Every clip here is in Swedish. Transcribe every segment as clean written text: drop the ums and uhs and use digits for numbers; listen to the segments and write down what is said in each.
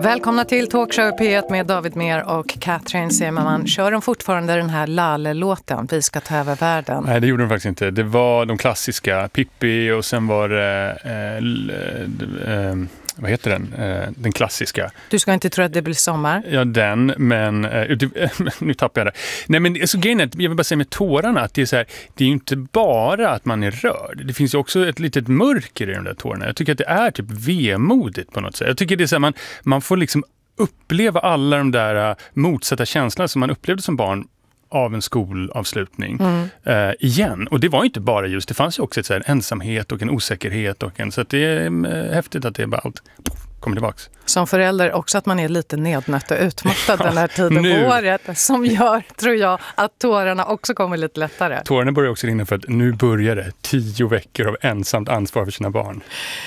Välkomna till Talkshow P1 med David Mer och Katrin Semerman. Kör de fortfarande den här Lalle-låten, Vi ska ta över världen? Nej, det gjorde de faktiskt inte. Det var de klassiska, Pippi, och sen var det, vad heter den? Den klassiska. Du ska inte tro att det blir sommar? Ja, den, men nu tappar jag det. Nej, men så grejen är, jag vill bara säga med tårarna att det är så här, det är ju inte bara att man är rörd. Det finns ju också ett litet mörker i de där tårarna. Jag tycker att det är typ vemodigt på något sätt. Jag tycker det är så här, man får liksom uppleva alla de där motsatta känslorna som man upplevde som barn av en skolavslutning igen. Och det var inte bara just, det fanns ju också en ensamhet och en osäkerhet och så att det är häftigt att det bara allt kommer tillbaks. Som förälder också att man är lite nednött och utmattad den här tiden på året som gör, tror jag, att tårarna också kommer lite lättare. Tårarna börjar också rinna för att nu börjar det 10 veckor av ensamt ansvar för sina barn.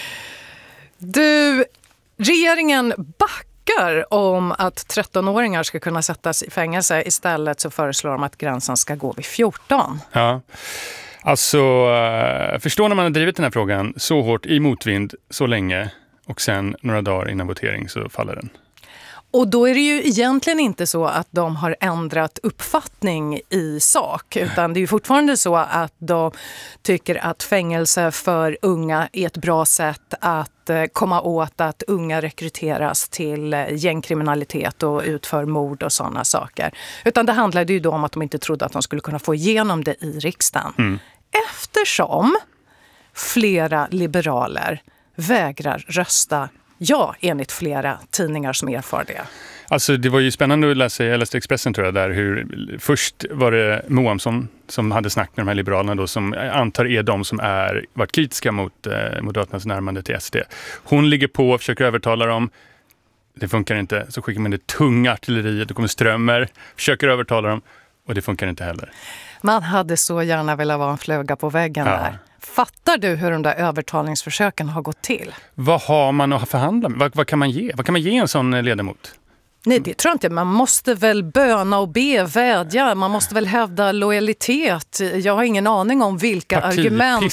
Du, regeringen backar om att 13-åringar ska kunna sättas i fängelse. Istället så föreslår de att gränsen ska gå vid 14. Ja, alltså förstå när man har drivit den här frågan så hårt i motvind så länge och sen några dagar innan votering så faller den. Och då är det ju egentligen inte så att de har ändrat uppfattning i sak, utan det är ju fortfarande så att de tycker att fängelse för unga är ett bra sätt att komma åt att unga rekryteras till gängkriminalitet och utför mord och sådana saker. Utan det handlade ju då om att de inte trodde att de skulle kunna få igenom det i riksdagen. Eftersom flera liberaler vägrar rösta ja, enligt flera tidningar som erfar det. Alltså det var ju spännande att läsa i LS Expressen tror jag där hur först var det Moamsson som hade snack med de här liberalerna då som antar är de som varit kritiska mot Moderaternas närmande till SD. Hon ligger på och försöker övertala dem. Det funkar inte. Så skickar man det tunga artilleriet, det kommer strömmer, försöker övertala dem och det funkar inte heller. Man hade så gärna velat vara en fluga på väggen där. Fattar du hur de där övertalningsförsöken har gått till? Vad har man att förhandla med? Vad kan man ge? Vad kan man ge en sån ledamot? Nej, det tror jag inte. Man måste väl böna och be, vädja. Man måste väl hävda lojalitet. Jag har ingen aning om vilka argument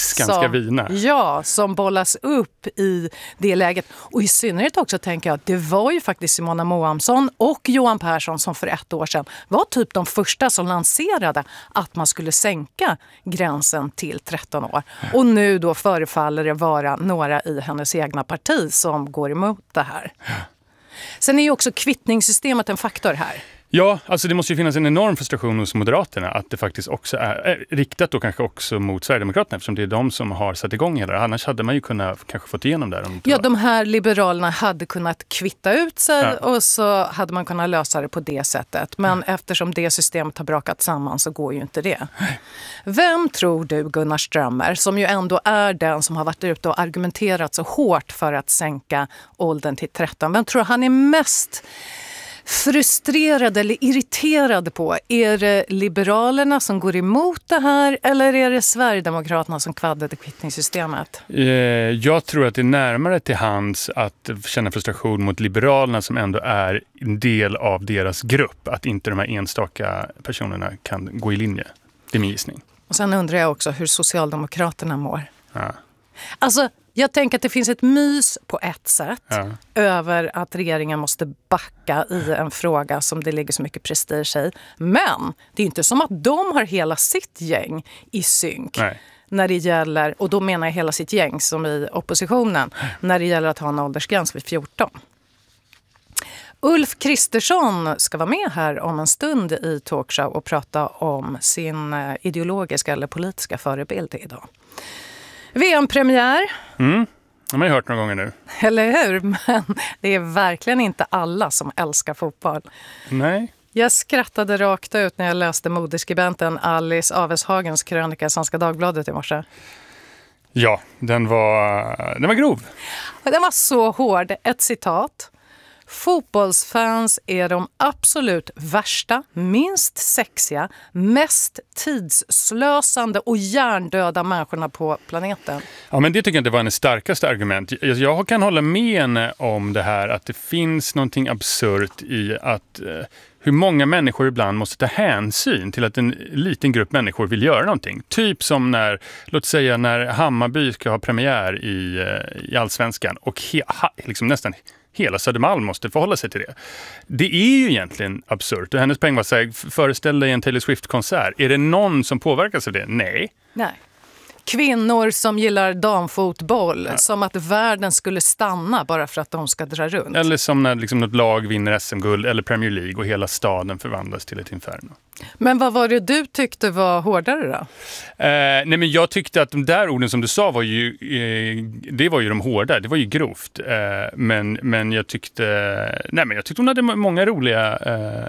som bollas upp i det läget. Och i synnerhet också tänker jag att det var ju faktiskt Simona Moamsson och Johan Persson som för 1 år sedan var typ de första som lanserade att man skulle sänka gränsen till 13 år. Och nu då förefaller det vara några i hennes egna parti som går emot det här. Sen är ju också kvittningssystemet en faktor här. Ja, alltså det måste ju finnas en enorm frustration hos Moderaterna att det faktiskt också är riktat då kanske också mot Sverigedemokraterna eftersom det är de som har satt igång hela det. Annars hade man ju kunnat kanske fått igenom det. Ja, de här liberalerna hade kunnat kvitta ut sig och så hade man kunnat lösa det på det sättet. Men eftersom det systemet har brakat samman så går ju inte det. Vem tror du, Gunnar Strömmer, som ju ändå är den som har varit ute och argumenterat så hårt för att sänka åldern till 13, vem tror han är mest frustrerad eller irriterad på? Är det Liberalerna som går emot det här eller är det Sverigedemokraterna som kvaddade kvittningssystemet? Jag tror att det är närmare till hands att känna frustration mot Liberalerna som ändå är en del av deras grupp. Att inte de här enstaka personerna kan gå i linje. Det är min gissning. Och sen undrar jag också hur Socialdemokraterna mår. Ja. Alltså, jag tänker att det finns ett mys på ett sätt över att regeringen måste backa i en fråga som det ligger så mycket prestige i. Men det är inte som att de har hela sitt gäng i synk. Nej. När det gäller, och då menar jag hela sitt gäng som i oppositionen, när det gäller att ha en åldersgräns vid 14. Ulf Kristersson ska vara med här om en stund i Talkshow och prata om sin ideologiska eller politiska förebild idag. VM-premiär. Har man ju hört några gånger nu. Eller hur? Men det är verkligen inte alla som älskar fotboll. Nej. Jag skrattade rakt ut när jag läste modeskribenten Alice Aveshagens krönika i Svenska Dagbladet i morse. Ja, den var grov. Den var så hård. Ett citat. Fotbollsfans är de absolut värsta, minst sexiga, mest tidsslösande och hjärndöda människorna på planeten. Ja, men det tycker jag inte var en starkaste argument. Jag kan hålla med henne om det här att det finns någonting absurt i att hur många människor ibland måste ta hänsyn till att en liten grupp människor vill göra någonting. Typ som när Hammarby ska ha premiär i Allsvenskan och liksom nästan hela Södermalm måste förhålla sig till det. Det är ju egentligen absurt. Och hennes poäng var så här, föreställ dig en Taylor Swift-konsert. Är det någon som påverkas av det? Nej. Kvinnor som gillar damfotboll, som att världen skulle stanna bara för att de ska dra runt. Eller som när liksom något lag vinner SM-guld eller Premier League och hela staden förvandlas till ett inferno. Men vad var det du tyckte var hårdare då? Nej, men jag tyckte att de där orden som du sa var ju det var ju de hårda, det var ju grovt. Men jag tyckte hon hade många roliga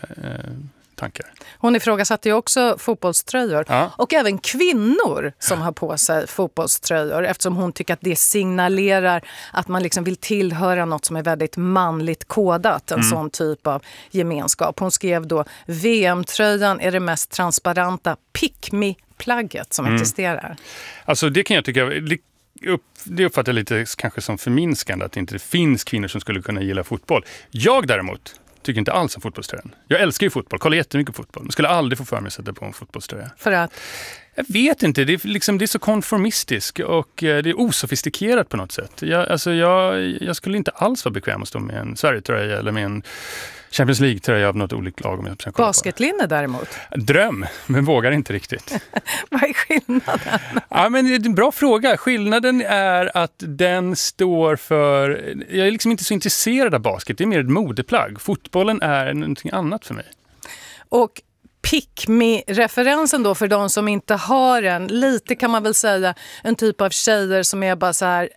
tankar. Hon ifrågasatte ju också fotbollströjor. Ja. Och även kvinnor som har på sig fotbollströjor, eftersom hon tycker att det signalerar att man liksom vill tillhöra något som är väldigt manligt kodat, en sån typ av gemenskap. Hon skrev då: VM-tröjan är det mest transparenta pick-me-plagget som existerar. Alltså det kan jag tycka, det uppfattar jag lite kanske som förminskande att det inte finns kvinnor som skulle kunna gilla fotboll. Jag däremot tycker inte alls om fotbollströjan. Jag älskar ju fotboll, kollar jättemycket fotboll. Men skulle aldrig få för mig att sätta på en fotbollströja. För att? Jag vet inte, det är så konformistiskt och det är osofistikerat på något sätt. Jag skulle inte alls vara bekväm att stå med en Sverige-tröja eller med en Champions League-tröja av något olika lag. Basketlinne däremot? Dröm, men vågar inte riktigt. Vad är skillnaden? Ja, men det är en bra fråga. Skillnaden är att den står för... Jag är liksom inte så intresserad av basket, det är mer ett modeplagg. Fotbollen är någonting annat för mig. Och pick-me-referensen då för de som inte har en, lite kan man väl säga, en typ av tjejer som är bara så här...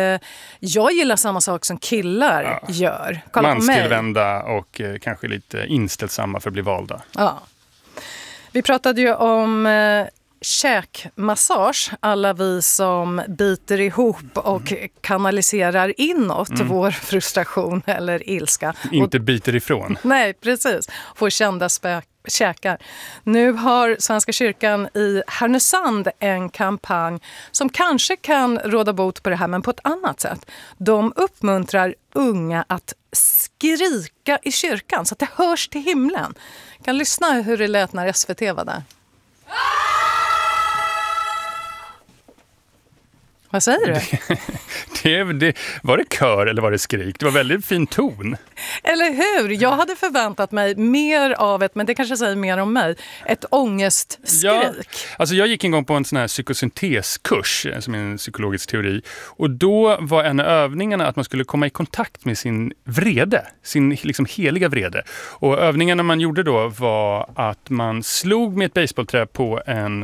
jag gillar samma sak som killar gör. Kolla manstillvända och kanske lite inställsamma för att bli valda. Ja. Vi pratade ju om käkmassage. Alla vi som biter ihop och kanaliserar inåt vår frustration eller ilska. Inte biter ifrån. Nej, precis. Får kända käkar. Nu har Svenska kyrkan i Härnösand en kampanj som kanske kan råda bot på det här, men på ett annat sätt. De uppmuntrar unga att skrika i kyrkan så att det hörs till himlen. Kan lyssna hur det lät när SVT var där. Vad säger du? Var det kör eller var det skrik? Det var väldigt fin ton. Eller hur? Jag hade förväntat mig mer av men det kanske säger mer om mig, ett ångestskrik. Ja, alltså jag gick en gång på en sån här psykosynteskurs som är en psykologisk teori. Och då var en av övningarna att man skulle komma i kontakt med sin vrede, sin liksom heliga vrede. Och övningarna man gjorde då var att man slog med ett baseballträ på en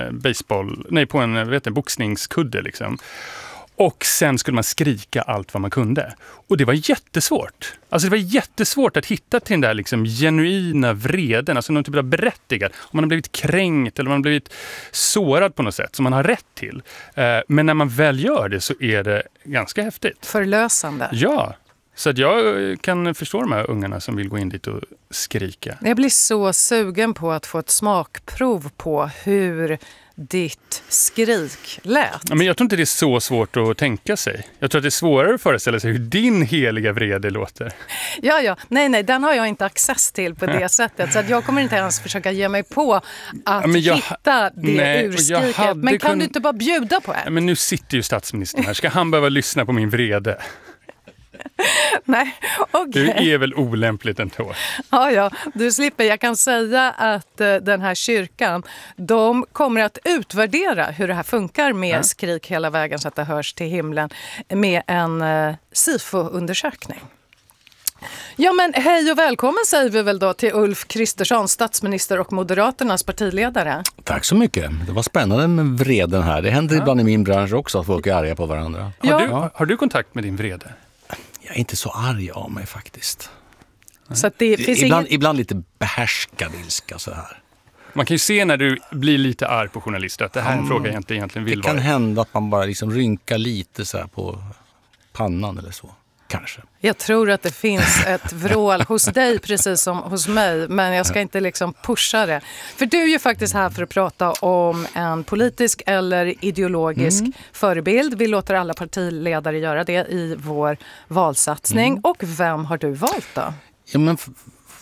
boxningskudde liksom. Och sen skulle man skrika allt vad man kunde. Och det var jättesvårt. Alltså det var jättesvårt att hitta till den där liksom genuina vreden. Alltså någon typ av berättigad. Om man har blivit kränkt eller man har blivit sårad på något sätt som man har rätt till. Men när man väl gör det så är det ganska häftigt. Förlösande. Ja. Så att jag kan förstå de här ungarna som vill gå in dit och skrika. Jag blir så sugen på att få ett smakprov på hur ditt skrik lät. Ja, men jag tror inte det är så svårt att tänka sig. Jag tror att det är svårare att föreställa sig hur din heliga vrede låter. Ja. Nej, den har jag inte access till på det sättet. Så att jag kommer inte ens försöka ge mig på att hitta det urskriket. Men kan du inte bara bjuda på det? Ja, men nu sitter ju statsministern här. Ska han behöva lyssna på min vrede? Nej, okej. Det är väl olämpligt ändå. Ja, du slipper. Jag kan säga att den här kyrkan, de kommer att utvärdera hur det här funkar med skrik hela vägen så att det hörs till himlen med en SIFO-undersökning. Ja, men hej och välkommen säger vi väl då till Ulf Kristersson, statsminister och Moderaternas partiledare. Tack så mycket. Det var spännande med vreden här. Det händer ibland i min bransch också att folk är arga på varandra. Har du kontakt med din vrede? Jag är inte så arg av mig faktiskt. Så att det finns ibland lite behärskad ilska så här. Man kan ju se när du blir lite arg på journalister att det här är en fråga jag inte egentligen vill vara. Det kan hända att man bara liksom rynkar lite så här på pannan eller så. Kanske. Jag tror att det finns ett vrål hos dig precis som hos mig, men jag ska inte liksom pusha det. För du är ju faktiskt här för att prata om en politisk eller ideologisk förebild. Vi låter alla partiledare göra det i vår valsatsning. Och vem har du valt då? Ja, men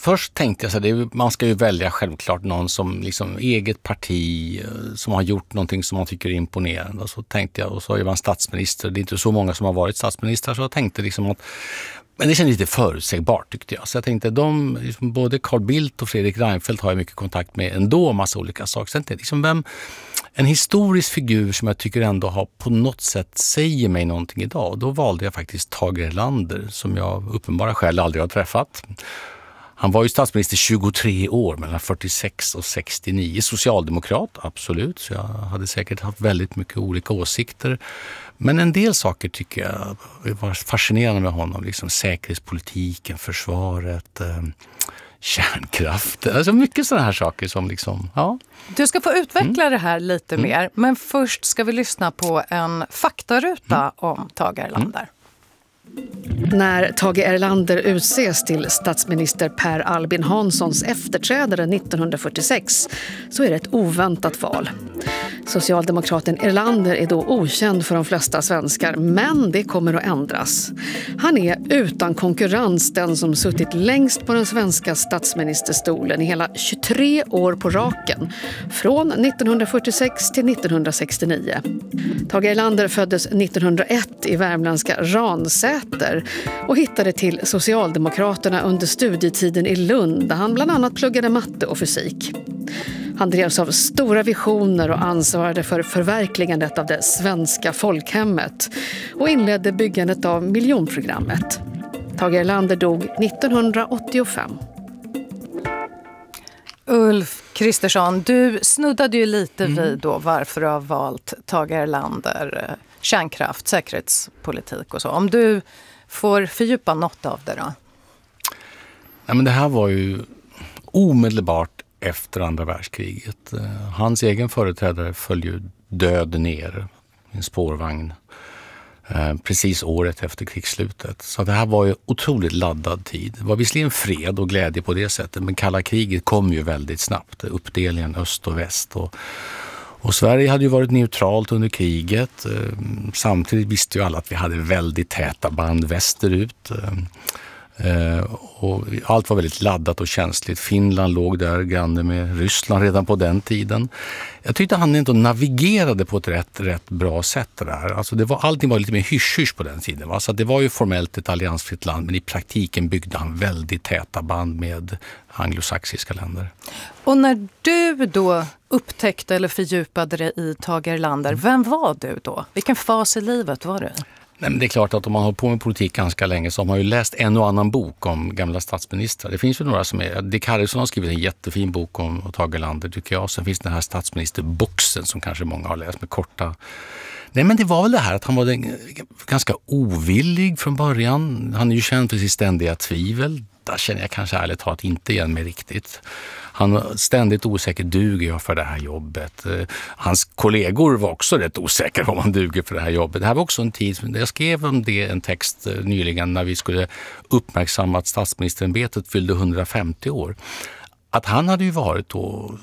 först tänkte jag så här, man ska ju välja självklart någon som liksom eget parti som har gjort någonting som man tycker är imponerande. Och så tänkte jag, och så är man statsminister. Det är inte så många som har varit statsminister, så jag tänkte liksom att, men det kändes lite förutsägbart tyckte jag. Så jag tänkte, både Carl Bildt och Fredrik Reinfeldt har jag mycket kontakt med ändå, massa olika saker. Sen tänkte jag, liksom en historisk figur som jag tycker ändå har på något sätt säger mig någonting idag. Och då valde jag faktiskt Tage Erlander, som jag uppenbara skäl aldrig har träffat. Han var ju statsminister 23 år, mellan 46 och 69. Socialdemokrat, absolut. Så jag hade säkert haft väldigt mycket olika åsikter. Men en del saker tycker jag var fascinerande med honom. Liksom säkerhetspolitiken, försvaret, kärnkraft. Alltså mycket sådana här saker som liksom, ja. Du ska få utveckla det här lite mer. Men först ska vi lyssna på en faktaruta om Tage Erlander. När Tage Erlander utses till statsminister Per Albin Hanssons efterträdare 1946 så är det ett oväntat val. Socialdemokraten Erlander är då okänd för de flesta svenskar, men det kommer att ändras. Han är utan konkurrens den som suttit längst på den svenska statsministerstolen i hela 23 år på raken, från 1946 till 1969. Tage Erlander föddes 1901 i värmländska Ransäter och hittade till Socialdemokraterna under studietiden i Lund, där han bland annat pluggade matte och fysik. Han drevs av stora visioner och ansvarade för förverkligandet av det svenska folkhemmet och inledde byggandet av miljonprogrammet. Tage Erlander dog 1985. Ulf Kristersson, du snuddade ju lite vid då varför du har valt Tage Erlander, kärnkraft, säkerhetspolitik och så. Om du får fördjupa något av det då? Ja, men det här var ju omedelbart efter andra världskriget. Hans egen företrädare föll ju död ner i en spårvagn precis året efter krigsslutet. Så det här var ju otroligt laddad tid. Det var visserligen fred och glädje på det sättet, men kalla kriget kom ju väldigt snabbt. Uppdelningen öst och väst. Och Sverige hade ju varit neutralt under kriget. Samtidigt visste ju alla att vi hade väldigt täta band västerut. Och allt var väldigt laddat och känsligt. Finland låg där granne med Ryssland redan på den tiden. Jag tyckte han ändå navigerade på ett rätt bra sätt där. Alltså allting var lite mer hysch på den tiden. Va? Så det var ju formellt ett alliansfritt land, men i praktiken byggde han väldigt täta band med anglosaxiska länder. Och när du då upptäckte eller fördjupade dig i Tage Erlander, vem var du då? Vilken fas i livet var du? Nej, men det är klart att om man har på med politik ganska länge så har man ju läst en och annan bok om gamla statsministrar. Det finns ju några som är... Dick Harrison har skrivit en jättefin bok om Tage Erlander tycker jag. Sen finns den här statsministerboxen som kanske många har läst med korta... Nej, men det var väl det här att han var ganska ovillig från början. Han är ju känd för sitt ständiga tvivel. Där känner jag kanske ärligt talat inte igen mig riktigt. Han var ständigt osäker, duger jag för det här jobbet? Hans kollegor var också rätt osäkra om han duger för det här jobbet. Det här var också en tid, jag skrev om det en text nyligen när vi skulle uppmärksamma att statsministerämbetet fyllde 150 år. Att han hade ju varit då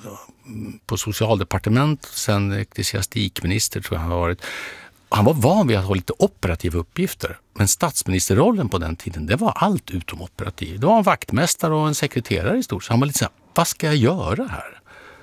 på socialdepartement, sen ecklesiastikminister tror jag han har varit. Han var van vid att ha lite operativa uppgifter. Men statsministerrollen på den tiden, det var allt utom operativ. Det var en vaktmästare och en sekreterare i stort. Så han var lite så här, vad ska jag göra här?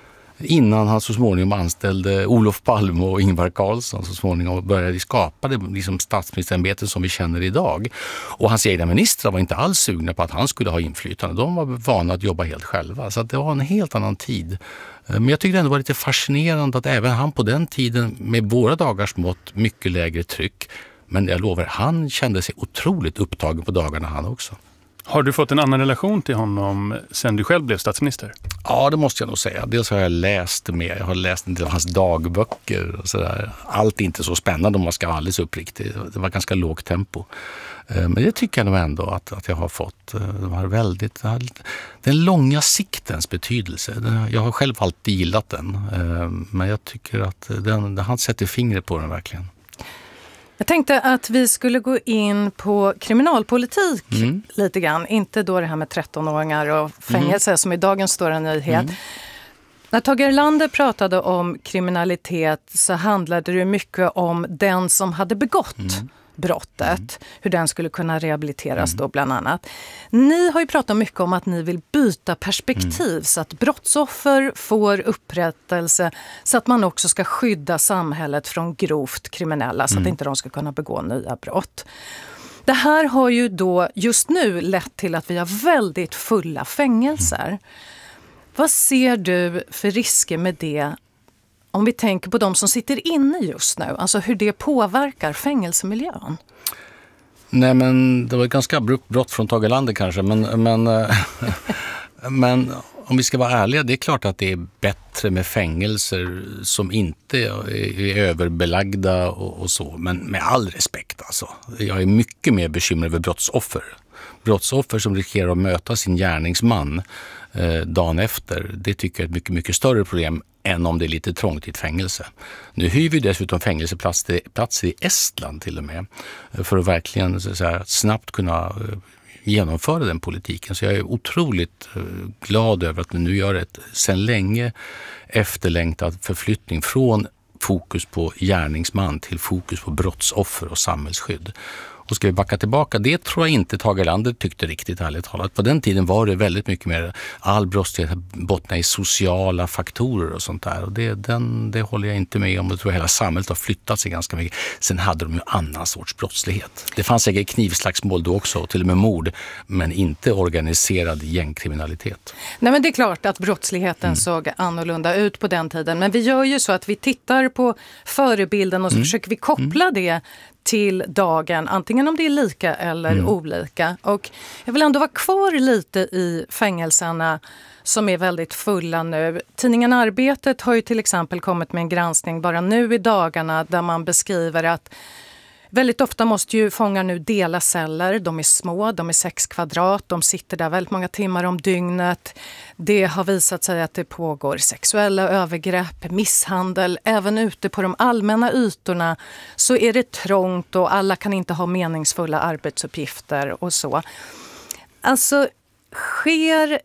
Innan han så småningom anställde Olof Palme och Ingvar Carlsson så småningom började skapa det liksom statsministerämbetet som vi känner idag. Och hans egna ministrar var inte alls sugna på att han skulle ha inflytande. De var vana att jobba helt själva. Så att det var en helt annan tid. Men jag tyckte det ändå var lite fascinerande att även han på den tiden med våra dagars mått mycket lägre tryck. Men jag lovar, han kände sig otroligt upptagen på dagarna han också. Har du fått en annan relation till honom sen du själv blev statsminister? Ja, det måste jag nog säga. Dels har jag läst mer. Jag har läst en del av hans dagböcker och sådär. Allt är inte så spännande om man ska vara alldeles uppriktig. Det var ganska lågt tempo. Men det tycker jag nog ändå att jag har fått. Det var väldigt... Den långa siktens betydelse. Jag har själv alltid gillat den. Men jag tycker att han sätter fingret på den verkligen. Jag tänkte att vi skulle gå in på kriminalpolitik lite grann. Inte då det här med 13-åringar och fängelse som i dagens stora nyhet. När Tage Erlander pratade om kriminalitet så handlade det mycket om den som hade begått brottet. Hur den skulle kunna rehabiliteras då bland annat. Ni har ju pratat mycket om att ni vill byta perspektiv så att brottsoffer får upprättelse så att man också ska skydda samhället från grovt kriminella så att inte de ska kunna begå nya brott. Det här har ju då just nu lett till att vi har väldigt fulla fängelser. Vad ser du för risker med det om vi tänker på de som sitter inne just nu? Alltså hur det påverkar fängelsemiljön? Nej, men det var ett ganska abrupt brott från Tage Erlander kanske. Men om vi ska vara ärliga, det är klart att det är bättre med fängelser som inte är överbelagda och så. Men med all respekt alltså. Jag är mycket mer bekymrad över brottsoffer. Brottsoffer som riskerar att möta sin gärningsman dagen efter. Det tycker jag är ett mycket, mycket större problem än om det är lite trångt i ett fängelse. Nu hyr vi dessutom fängelseplatser i Estland till och med för att verkligen så här, snabbt kunna genomföra den politiken. Så jag är otroligt glad över att vi nu gör ett sedan länge efterlängtad förflyttning från fokus på gärningsman till fokus på brottsoffer och samhällsskydd. Och ska vi backa tillbaka, det tror jag inte Tage Erlander tyckte riktigt ärligt talat. På den tiden var det väldigt mycket mer all brottslighet bottnar i sociala faktorer och sånt där. Och det håller jag inte med om. Jag tror hela samhället har flyttat sig ganska mycket. Sen hade de ju annan sorts brottslighet. Det fanns säkert knivslagsmål då också, till och med mord, men inte organiserad gängkriminalitet. Nej, men det är klart att brottsligheten såg annorlunda ut på den tiden. Men vi gör ju så att vi tittar på förebilden och så försöker vi koppla det till dagen, antingen om det är lika eller olika. Och jag vill ändå vara kvar lite i fängelserna som är väldigt fulla nu. Tidningen Arbetet har ju till exempel kommit med en granskning bara nu i dagarna där man beskriver att väldigt ofta måste ju fångar nu dela celler. De är små, de är 6 kvadrat, de sitter där väldigt många timmar om dygnet. Det har visat sig att det pågår sexuella övergrepp, misshandel. Även ute på de allmänna ytorna så är det trångt och alla kan inte ha meningsfulla arbetsuppgifter och så. Alltså, sker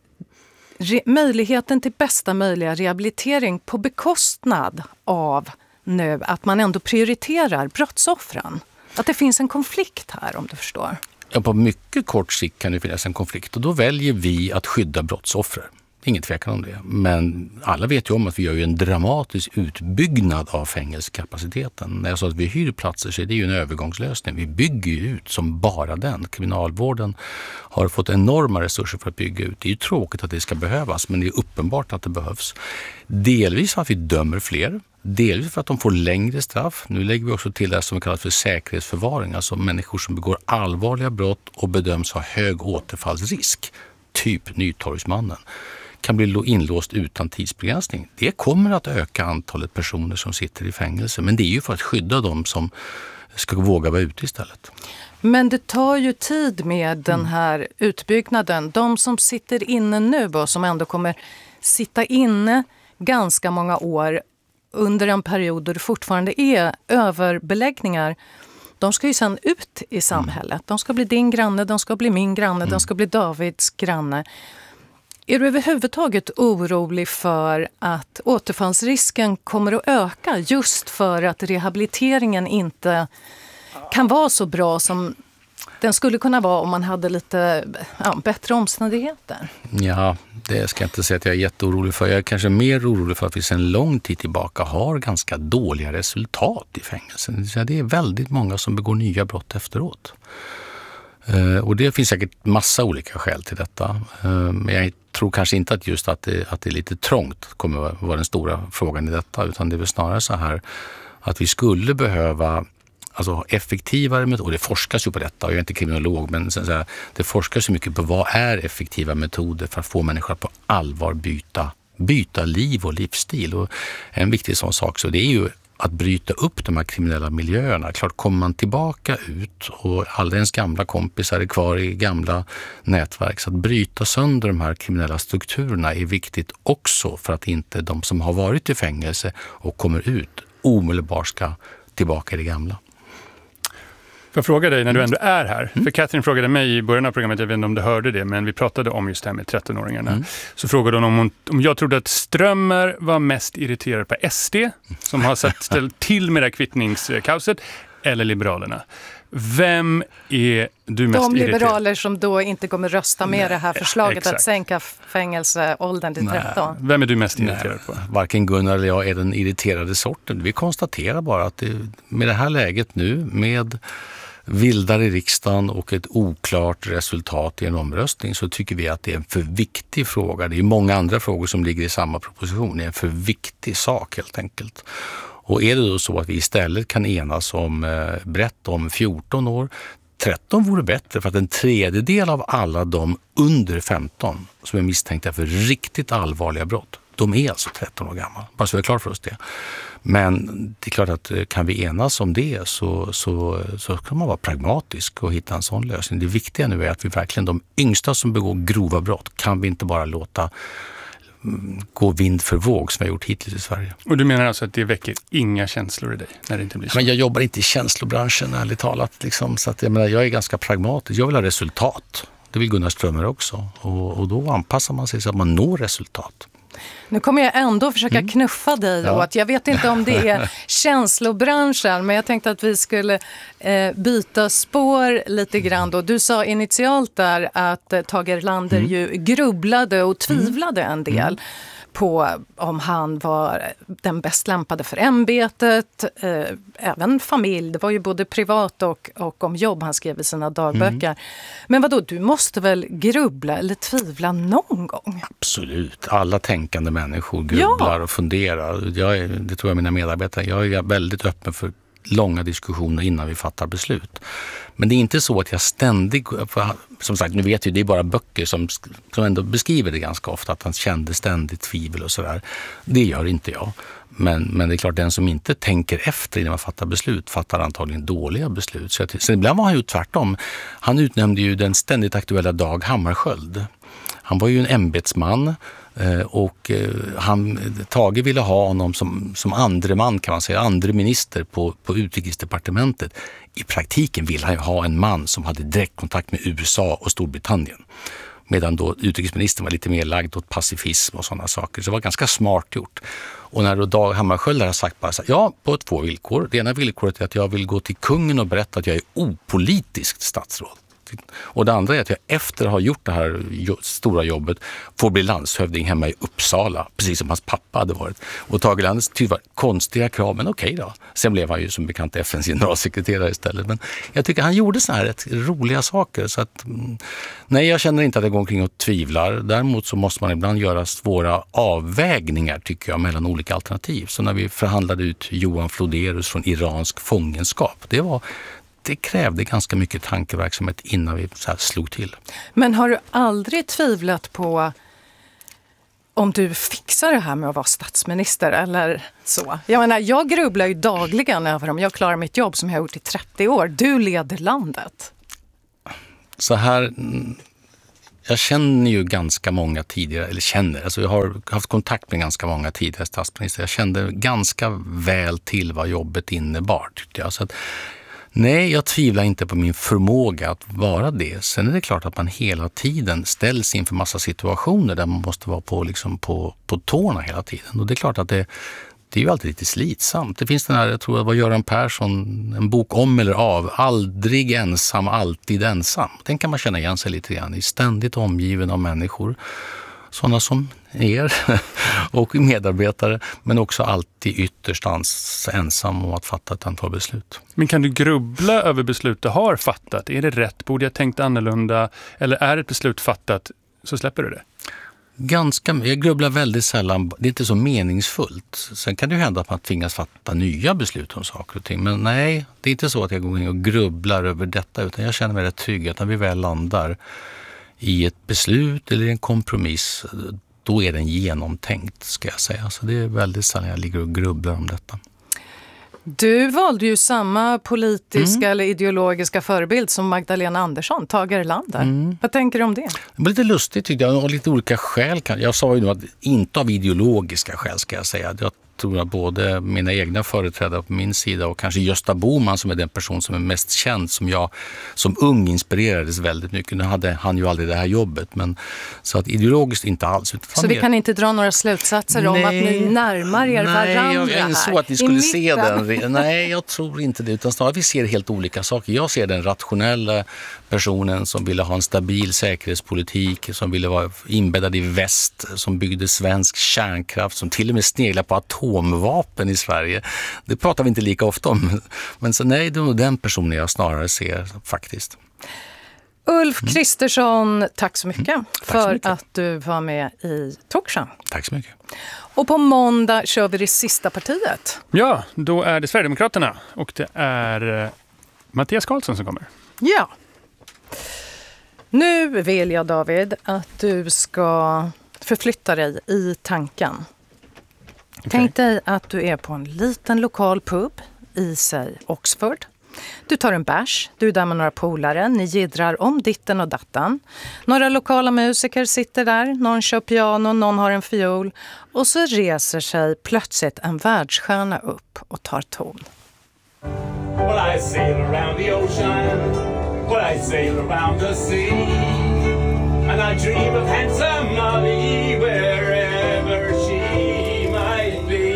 möjligheten till bästa möjliga rehabilitering på bekostnad av nu att man ändå prioriterar brottsoffren? Att det finns en konflikt här, om du förstår. Ja, på mycket kort sikt kan det finnas en konflikt och då väljer vi att skydda brottsoffer. Ingen tvekan om det. Men alla vet ju om att vi gör ju en dramatisk utbyggnad av fängelsekapaciteten. När jag sa att vi hyr platser så är det ju en övergångslösning. Vi bygger ju ut som bara den. Kriminalvården har fått enorma resurser för att bygga ut. Det är ju tråkigt att det ska behövas, men det är uppenbart att det behövs. Delvis för att vi dömer fler. Delvis för att de får längre straff. Nu lägger vi också till det som vi kallar för säkerhetsförvaring. Alltså människor som begår allvarliga brott och bedöms ha hög återfallsrisk. Typ Nytorgsmannen. Kan bli inlåst utan tidsbegränsning. Det kommer att öka antalet personer som sitter i fängelse. Men det är ju för att skydda dem som ska våga vara ute istället. Men det tar ju tid med den här utbyggnaden. De som sitter inne nu och som ändå kommer sitta inne ganska många år under en period då det fortfarande är överbeläggningar. De ska ju sedan ut i samhället. De ska bli din granne, de ska bli min granne, de ska bli Davids granne. Är du överhuvudtaget orolig för att återfallsrisken kommer att öka just för att rehabiliteringen inte kan vara så bra som den skulle kunna vara om man hade lite bättre omständigheter? Ja, det ska jag inte säga att jag är jätteorolig för. Jag är kanske mer orolig för att vi sedan lång tid tillbaka har ganska dåliga resultat i fängelsen. Det är väldigt många som begår nya brott efteråt. Och det finns säkert massa olika skäl till detta. Men jag tror kanske inte att just att det är lite trångt kommer att vara den stora frågan i detta. Utan det är väl snarare så här att vi skulle behöva effektivare metoder. Och det forskas ju på detta. Jag är inte kriminolog, men det forskas ju mycket på vad är effektiva metoder för att få människor att på allvar byta liv och livsstil. Och en viktig sån sak så det är ju att bryta upp de här kriminella miljöerna. Klart, kommer man tillbaka ut och alla ens gamla kompisar är kvar i gamla nätverk. Så att bryta sönder de här kriminella strukturerna är viktigt också för att inte de som har varit i fängelse och kommer ut omedelbart ska tillbaka i det gamla. Får jag fråga dig när du ändå är här? För Katrin frågade mig i början av programmet, jag vet inte om du hörde det, men vi pratade om just det här med 13-åringarna. Så frågade hon om jag trodde att Strömmer var mest irriterad på SD, som har ställt till med det här kvittningskaoset, eller Liberalerna. Vem är du mest irriterad? De liberaler som då inte kommer rösta med det här förslaget att sänka fängelseåldern till 13. Vem är du mest irriterad på? Varken Gunnar eller jag är den irriterade sorten. Vi konstaterar bara att med det här läget nu, med vildar i riksdagen och ett oklart resultat i en omröstning, så tycker vi att det är en för viktig fråga. Det är många andra frågor som ligger i samma proposition. Det är en för viktig sak helt enkelt. Och är det då så att vi istället kan enas om brett om 14 år, 13 vore bättre, för att en tredjedel av alla de under 15 som är misstänkta för riktigt allvarliga brott, de är alltså 13 år gamla. Bara så vi är klart för oss det. Men det är klart att kan vi enas om det så kan man vara pragmatisk och hitta en sån lösning. Det viktiga nu är att vi verkligen, de yngsta som begår grova brott, kan vi inte bara låta gå vind för våg som vi har gjort hittills i Sverige. Och du menar alltså att det väcker inga känslor i dig när det inte blir så? Men jag jobbar inte i känslobranschen, ärligt talat. Liksom, så att, jag är ganska pragmatisk. Jag vill ha resultat. Det vill Gunnar Strömmer också. Och då anpassar man sig så att man når resultat. Nu kommer jag ändå försöka knuffa dig åt. Jag vet inte om det är känslobranschen, men jag tänkte att vi skulle byta spår lite grann då. Du sa initialt där att Tage Erlander ju grubblade och tvivlade en del på om han var den bäst lämpade för ämbetet, även familj. Det var ju både privat och om jobb han skrev i sina dagböcker. Men vadå, du måste väl grubbla eller tvivla någon gång? Absolut. Alla tänkande människor grubblar och funderar. Det tror jag mina medarbetare. Jag är väldigt öppen för långa diskussioner innan vi fattar beslut. Men det är inte så att jag ständigt, som sagt, nu vet ju, det är bara böcker som ändå beskriver det ganska ofta, att han kände ständigt tvivel och sådär. Det gör inte jag. Men det är klart, den som inte tänker efter innan man fattar beslut fattar antagligen dåliga beslut. Så ibland var han ju tvärtom. Han utnämnde ju den ständigt aktuella Dag Hammarskjöld. Han var ju en ämbetsman och Tage ville ha honom som andre man, kan man säga, andre minister på utrikesdepartementet. I praktiken ville han ju ha en man som hade direktkontakt med USA och Storbritannien. Medan då utrikesministern var lite mer lagd åt pacifism och sådana saker. Så det var ganska smart gjort. Och när då Dag Hammarskjöld har sagt bara så här, ja, på 2 villkor. Det ena villkoret är att jag vill gå till kungen och berätta att jag är opolitiskt statsråd. Och det andra är att jag efter att ha gjort det här stora jobbet får bli landshövding hemma i Uppsala, precis som hans pappa hade varit. Och Tage Erlanders tyckte var konstiga krav, men okej då. Sen blev han ju som bekant FNs generalsekreterare istället. Men jag tycker han gjorde så här rätt roliga saker. Så att, nej, jag känner inte att jag går omkring och tvivlar. Däremot så måste man ibland göra svåra avvägningar, tycker jag, mellan olika alternativ. Så när vi förhandlade ut Johan Floderus från iransk fångenskap, det krävde ganska mycket tankeverksamhet innan vi så här slog till. Men har du aldrig tvivlat på om du fixar det här med att vara statsminister eller så? Jag menar, jag grubblar ju dagligen över om jag klarar mitt jobb som jag har gjort i 30 år. Du leder landet. Så här, jag känner ju ganska många tidigare, alltså jag har haft kontakt med ganska många tidigare statsminister. Jag kände ganska väl till vad jobbet innebar, tyckte jag. Så att, nej, jag tvivlar inte på min förmåga att vara det. Sen är det klart att man hela tiden ställs inför massa situationer där man måste vara på tårna hela tiden. Och det är klart att det är ju alltid lite slitsamt. Det finns den här, jag tror det var Göran Persson, en bok om eller av, aldrig ensam, alltid ensam. Den kan man känna igen sig lite grann i, ständigt omgiven av människor. Sådana som er och medarbetare, men också alltid ytterst ensam om att fatta ett antal beslut. Men kan du grubbla över beslut du har fattat? Är det rätt? Borde jag tänkt annorlunda? Eller är ett beslut fattat så släpper du det? Jag grubblar väldigt sällan. Det är inte så meningsfullt. Sen kan det ju hända att man tvingas fatta nya beslut om saker och ting. Men nej, det är inte så att jag går in och grubblar över detta, utan jag känner mig rätt trygg att när vi väl landar i ett beslut eller en kompromiss, då är den genomtänkt, ska jag säga. Så det är väldigt sällan jag ligger och grubblar om detta. Du valde ju samma politiska eller ideologiska förebild som Magdalena Andersson, Tage Erlander. Vad tänker du om det? Det var lite lustigt, tyckte jag, av lite olika skäl. Jag sa ju nu att inte av ideologiska skäl, ska jag säga. Jag tror att både mina egna företrädare på min sida och kanske Gösta Bohman som är den person som är mest känd som jag som ung inspirerades väldigt mycket. Nu hade han ju aldrig det här jobbet, men så att ideologiskt inte alls. Så vi kan inte dra några slutsatser om att ni närmar er varandra? Nej, jag insåg att vi skulle se den. Nej, jag tror inte det, utan snarare vi ser helt olika saker. Jag ser den rationella personen som ville ha en stabil säkerhetspolitik, som ville vara inbäddad i väst, som byggde svensk kärnkraft, som till och med sneglar på atomvapen i Sverige. Det pratar vi inte lika ofta om. Men så nej, det är nog den personen jag snarare ser faktiskt. Ulf Kristersson, tack så mycket för att du var med i Talkshow. Tack så mycket. Och på måndag kör vi det sista partiet. Ja, då är det Sverigedemokraterna och det är Mattias Karlsson som kommer. Ja. Nu vill jag, David, att du ska förflytta dig i tanken. Okay. Tänk dig att du är på en liten lokal pub i sig Oxford. Du tar en bärs, du är där med några polare, ni jiddrar om ditten och datten. Några lokala musiker sitter där, någon kör piano, någon har en fiol. Och så reser sig plötsligt en världsstjärna upp och tar ton. Well, I sail around the ocean, well, I sail around the sea, and I dream of handsome Molly wherever she might be.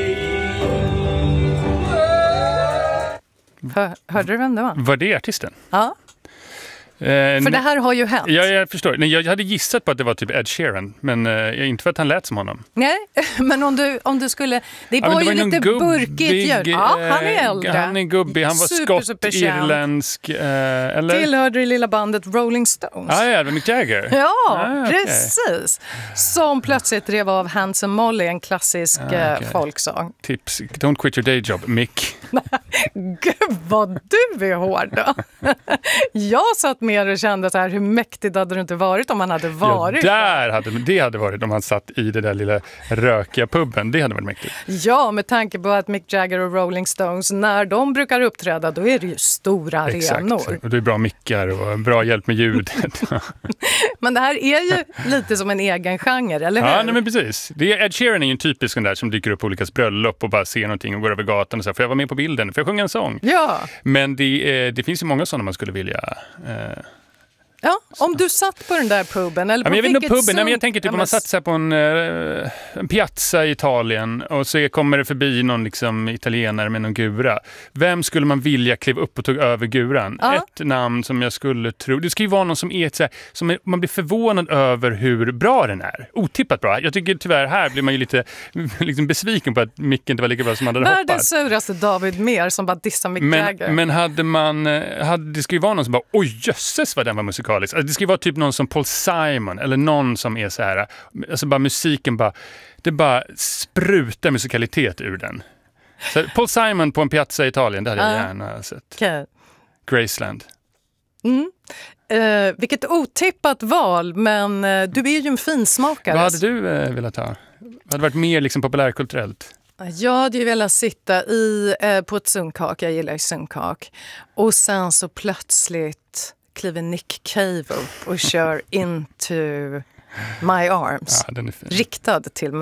Hörde du vem det var? Var det artisten? Ja. För det här har ju hänt. Ja, jag förstår. Nej, jag hade gissat på att det var typ Ed Sheeran, men inte för att han lät som honom. Nej, men om du skulle... Det var ju lite burkigt ljud. Ja, han är äldre. Han är gubbig, han var skott-irländsk. Eller? Tillhörde det lilla bandet Rolling Stones. Ja, det var Mick Jagger. Ja, precis. Som plötsligt drev av Handsome Molly, en klassisk folksång. Tips, don't quit your day job, Mick. Gud, vad du är hård då. Jag satt med och kände så här, hur mäktigt hade det inte varit om han hade varit det hade varit om han satt i det där lilla rökiga puben. Det hade varit mäktigt. Ja, med tanke på att Mick Jagger och Rolling Stones, när de brukar uppträda, då är det ju stora arenor. Exakt, och det är bra mickar och bra hjälp med ljudet. Men det här är ju lite som en egen genre, eller hur? Ja, nej, men precis. Ed Sheeran är ju en typisk sån där som dyker upp på olika bröllop och bara ser någonting och går över gatan och så här, får jag vara med på bilden? Får jag sjunga en sång? Ja. Men det finns ju många sådana man skulle vilja... Ja, om du satt på den där puben eller på jag vet inte puben, men jag tänker typ om man satt så här på en piazza i Italien och så kommer det förbi någon liksom italienare med någon gura. Vem skulle man vilja kliva upp och ta över guran? Ja. Ett namn som jag skulle tro, det ska ju vara någon som är så här, som man blir förvånad över hur bra den är. Otippat bra. Jag tycker tyvärr här blir man ju lite liksom besviken på att Mick inte var lika bra som man hade hoppats. Världens suraste David Mer som bara dissar Mick Jagger. Men det ska ju vara någon som bara, oj jösses vad den var musikalisk. Alltså, det ska ju vara typ någon som Paul Simon eller någon som är så här, alltså bara musiken det bara sprutar musikalitet ur den. Så Paul Simon på en piazza i Italien, det hade jag gärna sett. Okay. Graceland. Vilket otippat val, men du är ju en finsmakare. Vad hade du velat ha? Vad hade varit mer liksom populärkulturellt? Jag hade ju velat sitta på ett sunkak, jag gillar ju sunkak. Och sen så plötsligt kliver Nick Cave upp och kör Into My Arms. Ja, den är fin. Riktad till mig.